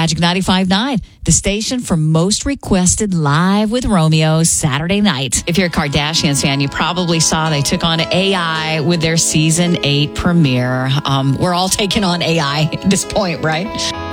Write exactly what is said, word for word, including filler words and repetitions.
Magic ninety-five point nine, the station for most requested Live with Romeo Saturday night. If you're a Kardashians fan, you probably saw they took on A I with their season eight premiere. Um, we're all taking on A I at this point, right?